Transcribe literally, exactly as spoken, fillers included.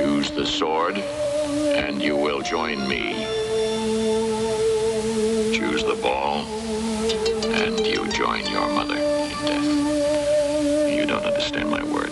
Choose the sword, and you will join me. Choose the ball, and you join your mother in death. You don't understand my words.